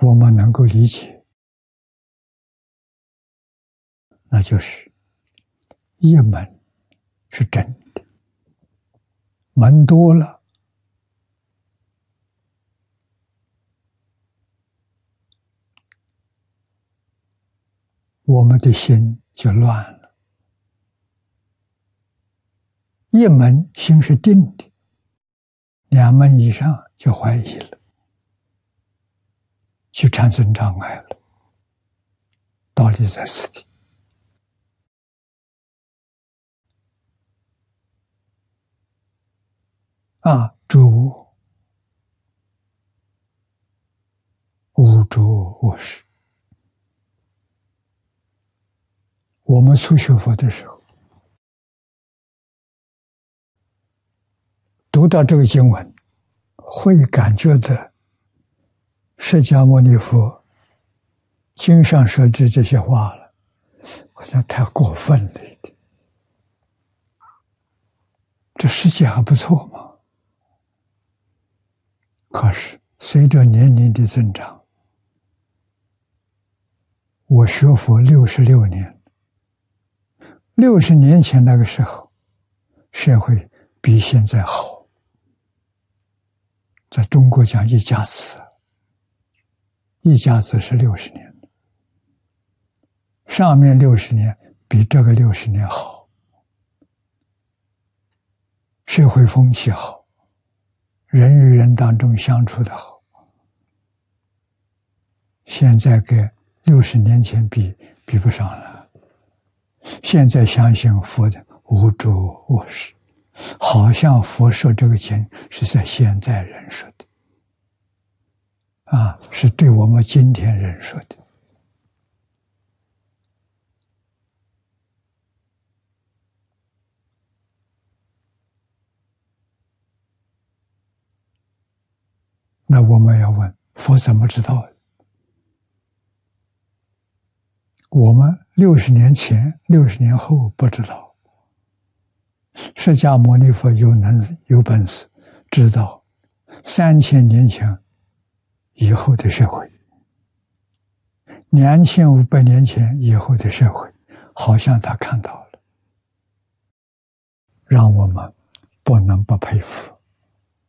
我们能够理解，那就是一门是真的，门多了，我们的心就乱了。一门心是定的，两门以上就怀疑了，就产生障碍了。道理在此地。诸无诸我识。我们初学佛的时候，读到这个经文，会感觉到释迦牟尼佛经上说的这些话了，好像太过分了一点。这世界还不错嘛。可是随着年龄的增长，我学佛66年，60年前那个时候，社会比现在好。在中国讲一家子，一家子是60年，上面60年比这个60年好，社会风气好，人与人当中相处的好。现在跟60年前比不上了。现在相信佛的无诸我识，好像佛说这个经是在现在人说的，是对我们今天人说的。那我们要问，佛怎么知道的？我们60年前、60年后不知道。释迦牟尼佛有本事知道3000年前以后的社会，2500年前以后的社会，好像他看到了，让我们不能不佩服。